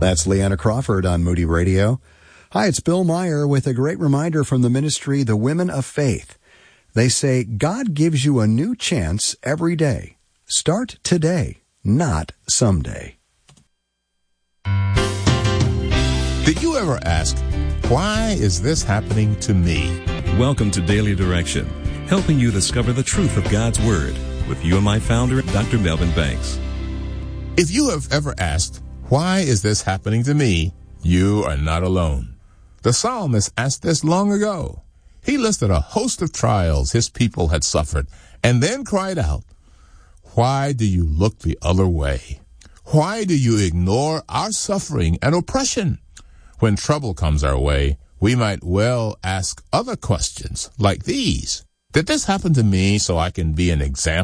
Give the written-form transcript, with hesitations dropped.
That's Leanna Crawford on Moody Radio. Hi, it's Bill Meyer with a great reminder from the ministry, The Women of Faith. They say God gives you a new chance every day. Start today, not someday. Did you ever ask, why is this happening to me? Welcome to Daily Direction, helping you discover the truth of God's Word with you and my founder, Dr. Melvin Banks. If you have ever asked, why is this happening to me? You are not alone. The psalmist asked this long ago. He listed a host of trials his people had suffered and then cried out, why do you look the other way? Why do you ignore our suffering and oppression? When trouble comes our way, we might well ask other questions like these. Did this happen to me so I can be an example